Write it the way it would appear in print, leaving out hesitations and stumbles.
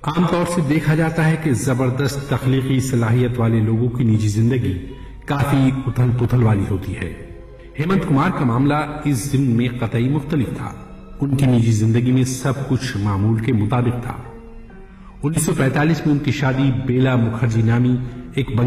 आमतौर से देखा जाता है कि जबरदस्त तख्लीकी सलाहियत वाले लोगों की निजी जिंदगी काफी उथल पुथल वाली होती है। हेमंत कुमार का मामला इस जिम्न में कतई मुख्तलिफ था। उनकी निजी जिंदगी में सब कुछ मामूल के मुताबिक था। 1945 में उनकी शादी बेला मुखर्जी नामी एक